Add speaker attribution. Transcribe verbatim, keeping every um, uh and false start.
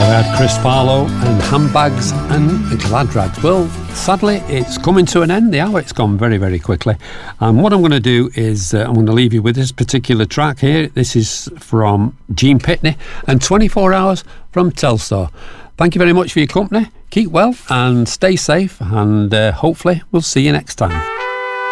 Speaker 1: Chris Farlow and Handbags and Glad Rags. Well, sadly, it's coming to an end. The hour, it's gone very, very quickly. And what I'm going to do is uh, I'm going to leave you with this particular track here. This is from Gene Pitney and twenty-four hours from Telstar. Thank you very much for your company. Keep well and stay safe, and uh, hopefully we'll see you next time.